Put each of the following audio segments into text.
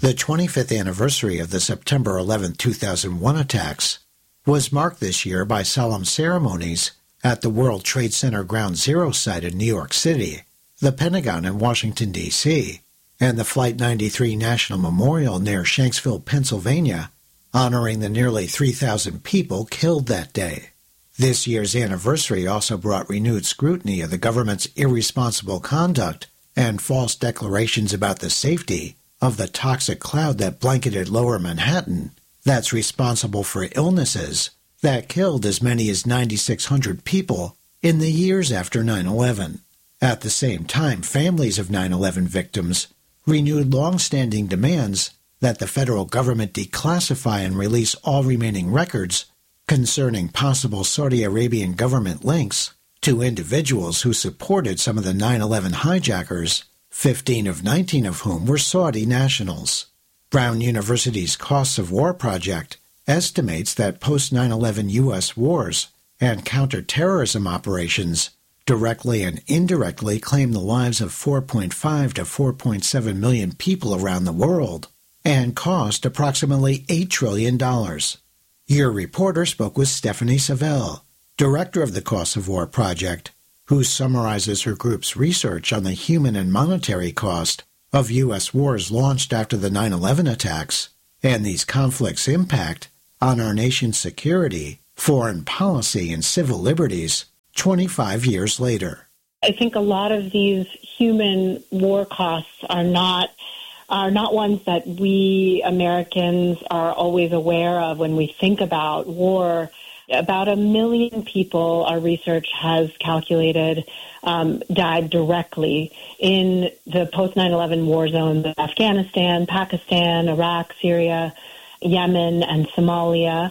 The 25th anniversary of the September 11, 2001 attacks was marked this year by solemn ceremonies at the World Trade Center Ground Zero site in New York City, the Pentagon in Washington, D.C., and the Flight 93 National Memorial near Shanksville, Pennsylvania, honoring the nearly 3,000 people killed that day. This year's anniversary also brought renewed scrutiny of the government's irresponsible conduct and false declarations about the safety of the toxic cloud that blanketed lower Manhattan that's responsible for illnesses that killed as many as 9,600 people in the years after 9/11. At the same time, families of 9/11 victims renewed long-standing demands that the federal government declassify and release all remaining records concerning possible Saudi Arabian government links to individuals who supported some of the 9/11 hijackers, 15 of 19 of whom were Saudi nationals. Brown University's Costs of War project estimates that post-9/11 U.S. wars and counterterrorism operations directly and indirectly claim the lives of 4.5 to 4.7 million people around the world and cost approximately $8 trillion. Your reporter spoke with Stephanie Savelle, director of the Costs of War project, who summarizes her group's research on the human and monetary cost of U.S. wars launched after the 9/11 attacks and these conflicts' impact on our nation's security, foreign policy, and civil liberties 25 years later. I think a lot of these human war costs are not ones that we Americans are always aware of when we think about war. About 1 million people, our research has calculated, died directly in the post-9/11 war zones of Afghanistan, Pakistan, Iraq, Syria, Yemen, and Somalia.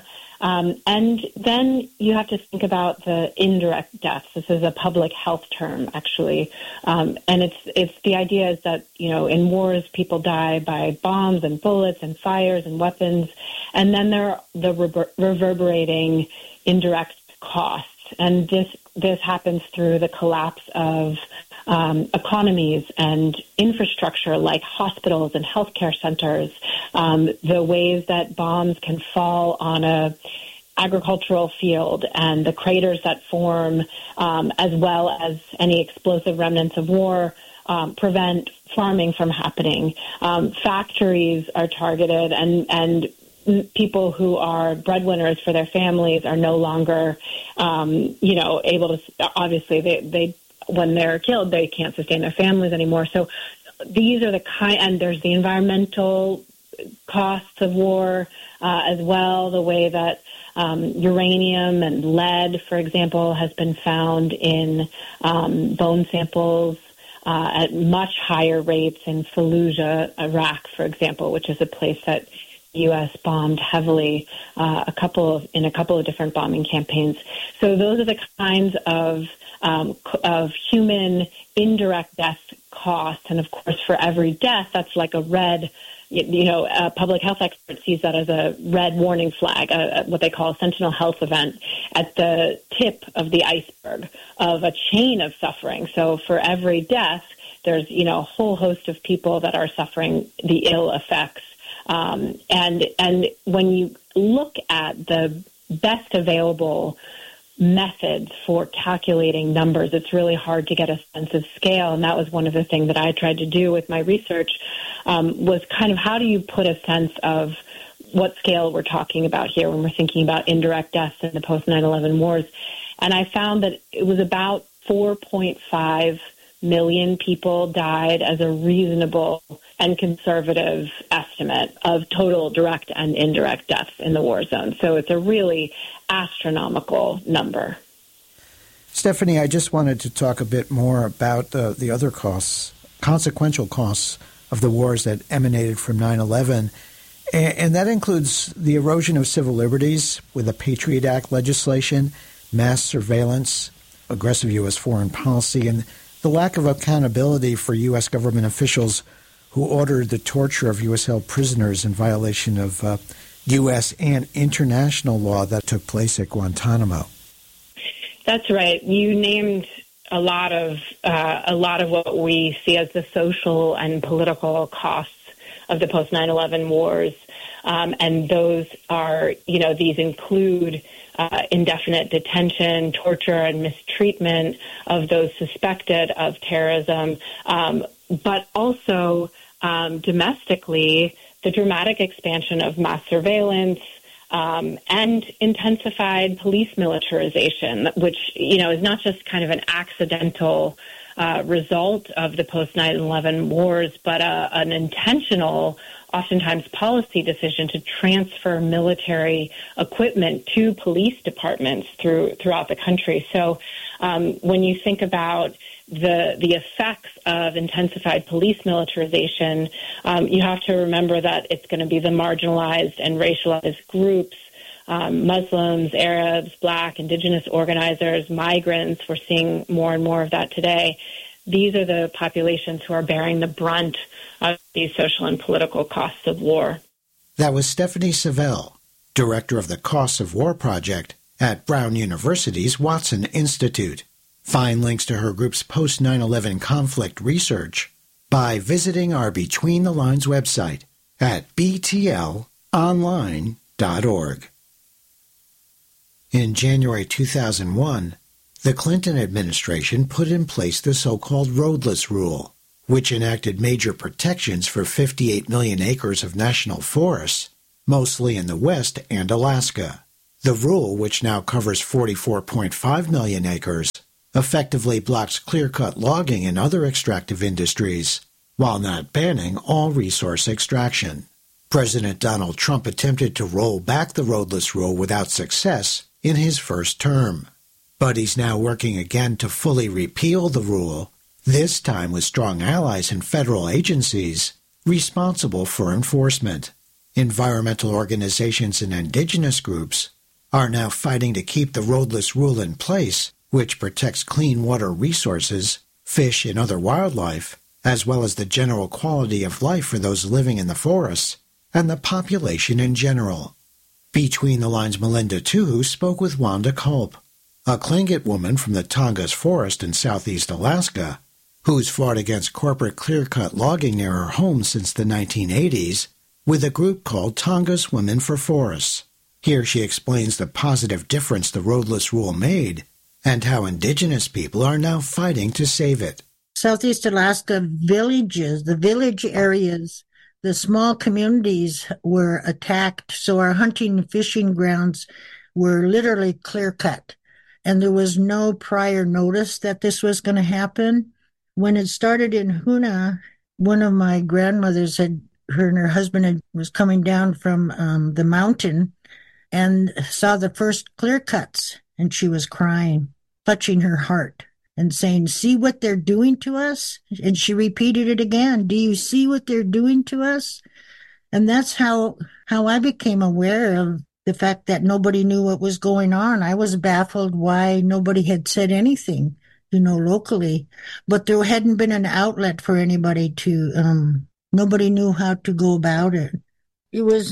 And then you have to think about the indirect deaths. This is a public health term, actually. And it's the idea is that, in wars, people die by bombs and bullets and fires and weapons. And then there are the reverberating indirect costs. And this happens through the collapse of economies and infrastructure like hospitals and healthcare centers, the ways that bombs can fall on a agricultural field and the craters that form, as well as any explosive remnants of war, prevent farming from happening. Factories are targeted and people who are breadwinners for their families are no longer, able to, obviously they when they're killed, they can't sustain their families anymore. So these are and there's the environmental costs of war as well, the way that uranium and lead, for example, has been found in bone samples at much higher rates in Fallujah, Iraq, for example, which is a place that the U.S. bombed heavily in a couple of different bombing campaigns. So those are the kinds of human indirect death costs. And of course, for every death, that's like a red, a public health expert sees that as a red warning flag, what they call a sentinel health event at the tip of the iceberg of a chain of suffering. So for every death, there's, a whole host of people that are suffering the ill effects. And when you look at the best available methods for calculating numbers, it's really hard to get a sense of scale. And that was one of the things that I tried to do with my research, was kind of how do you put a sense of what scale we're talking about here when we're thinking about indirect deaths in the post-9/11 wars. And I found that it was about 4.5 million people died as a reasonable and conservative estimate of total direct and indirect deaths in the war zone. So it's a really astronomical number. Stephanie, I just wanted to talk a bit more about the other costs, consequential costs of the wars that emanated from 9/11. And that includes the erosion of civil liberties with the Patriot Act legislation, mass surveillance, aggressive U.S. foreign policy, and the lack of accountability for U.S. government officials who ordered the torture of U.S.-held prisoners in violation of U.S. and international law that took place at Guantanamo. That's right. You named a lot of what we see as the social and political costs of the post 9/11 wars. And those are, these include indefinite detention, torture, and mistreatment of those suspected of terrorism, but also domestically, the dramatic expansion of mass surveillance and intensified police militarization, which, is not just kind of an accidental result of the post 9/11 wars, but an intentional, oftentimes policy decision to transfer military equipment to police departments throughout the country. So when you think about the effects of intensified police militarization, you have to remember that it's going to be the marginalized and racialized groups, Muslims, Arabs, Black, Indigenous organizers, migrants. We're seeing more and more of that today. These are the populations who are bearing the brunt of these social and political costs of war. That was Stephanie Savelle, director of the Costs of War Project at Brown University's Watson Institute. Find links to her group's post 9/11 conflict research by visiting our Between the Lines website at btlonline.org. In January 2001, the Clinton administration put in place the so-called roadless rule, which enacted major protections for 58 million acres of national forests, mostly in the West and Alaska. The rule, which now covers 44.5 million acres, effectively blocks clear-cut logging and other extractive industries, while not banning all resource extraction. President Donald Trump attempted to roll back the roadless rule without success in his first term. But he's now working again to fully repeal the rule, this time with strong allies in federal agencies responsible for enforcement. Environmental organizations and indigenous groups are now fighting to keep the roadless rule in place, which protects clean water resources, fish and other wildlife, as well as the general quality of life for those living in the forests and the population in general. Between the Lines' Melinda Tuhu spoke with Wanda Culp, a Tlingit woman from the Tongass Forest in southeast Alaska, who's fought against corporate clear-cut logging near her home since the 1980s with a group called Tongass Women for Forests. Here she explains the positive difference the roadless rule made and how indigenous people are now fighting to save it. Southeast Alaska villages, the village areas, the small communities were attacked, so our hunting and fishing grounds were literally clear-cut, and there was no prior notice that this was going to happen. When it started in Hoonah, one of my grandmothers her and her husband was coming down from the mountain and saw the first clear cuts, and she was crying, clutching her heart and saying, "See what they're doing to us?" And she repeated it again, "Do you see what they're doing to us?" And that's how I became aware of the fact that nobody knew what was going on. I was baffled why nobody had said anything, locally. But there hadn't been an outlet for anybody to, nobody knew how to go about it. It was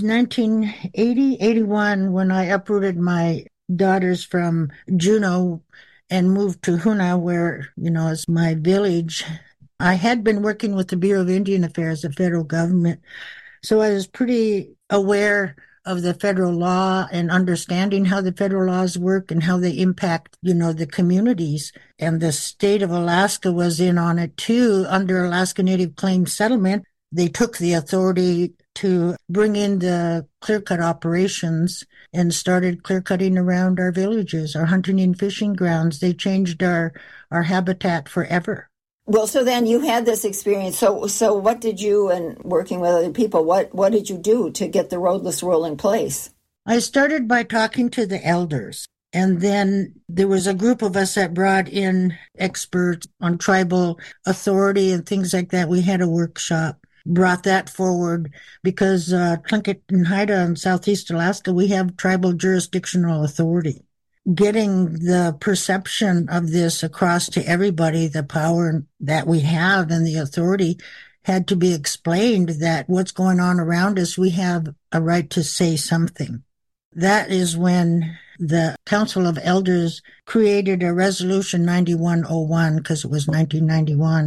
1980-81 when I uprooted my daughters from Juneau and moved to Hoonah, where, is my village. I had been working with the Bureau of Indian Affairs, the federal government, so I was pretty aware of the federal law and understanding how the federal laws work and how they impact, the communities. And the state of Alaska was in on it too. Under Alaska Native Claims Settlement, they took the authority to bring in the clear-cut operations and started clear-cutting around our villages, our hunting and fishing grounds. They changed our habitat forever. Well, so then you had this experience. So what did you, and working with other people, what did you do to get the roadless rule in place? I started by talking to the elders. And then there was a group of us that brought in experts on tribal authority and things like that. We had a workshop, brought that forward because Tlingit and Haida in Southeast Alaska, we have tribal jurisdictional authority. Getting the perception of this across to everybody, the power that we have and the authority had to be explained that what's going on around us, we have a right to say something. That is when the Council of Elders created a Resolution 9101, because it was 1991,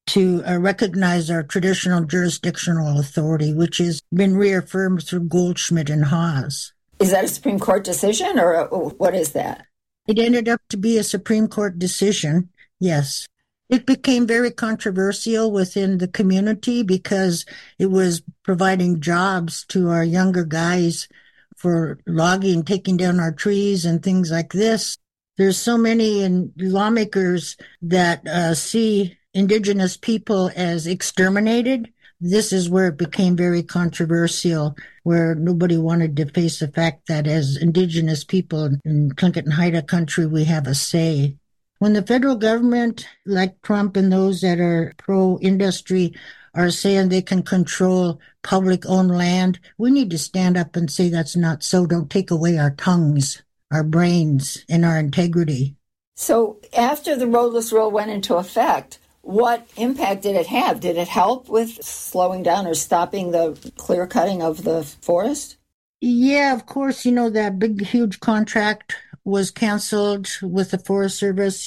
to recognize our traditional jurisdictional authority, which has been reaffirmed through Goldschmidt and Haas. Is that a Supreme Court decision, or what is that? It ended up to be a Supreme Court decision, yes. It became very controversial within the community because it was providing jobs to our younger guys for logging, taking down our trees and things like this. There's so many lawmakers that see Indigenous people as exterminated. This is where it became very controversial, where nobody wanted to face the fact that as Indigenous people in Tlingit and Haida country, we have a say. When the federal government, like Trump and those that are pro-industry, are saying they can control public-owned land, we need to stand up and say that's not so. Don't take away our tongues, our brains, and our integrity. So after the roadless rule went into effect, what impact did it have? Did it help with slowing down or stopping the clear cutting of the forest? Yeah, of course, that big, huge contract was canceled with the Forest Service,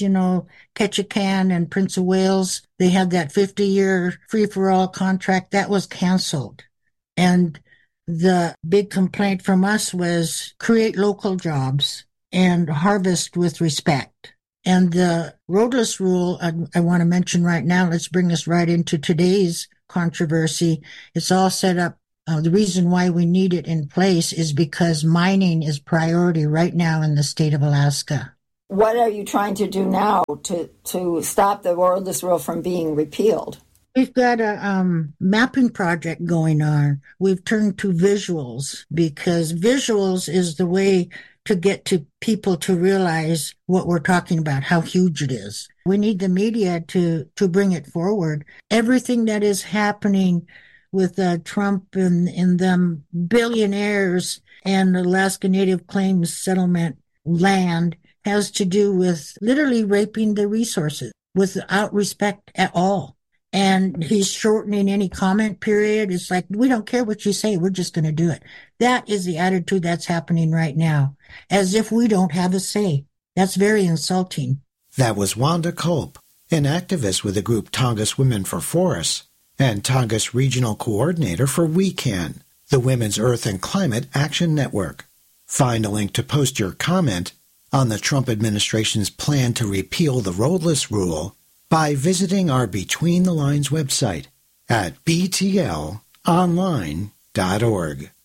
Ketchikan and Prince of Wales. They had that 50-year free-for-all contract. That was canceled. And the big complaint from us was create local jobs and harvest with respect. And the roadless rule, I want to mention right now, let's bring us right into today's controversy. It's all set up. The reason why we need it in place is because mining is priority right now in the state of Alaska. What are you trying to do now to stop the roadless rule from being repealed? We've got a mapping project going on. We've turned to visuals because visuals is the way to get to people to realize what we're talking about, how huge it is. We need the media to bring it forward. Everything that is happening with Trump and them billionaires and Alaska Native Claims Settlement land has to do with literally raping the resources without respect at all. And he's shortening any comment period. It's like, we don't care what you say. We're just going to do it. That is the attitude that's happening right now, as if we don't have a say. That's very insulting. That was Wanda Culp, an activist with the group Tongass Women for Forests and Tongass Regional Coordinator for WeCan, the Women's Earth and Climate Action Network. Find a link to post your comment on the Trump administration's plan to repeal the roadless rule by visiting our Between the Lines website at btlonline.org.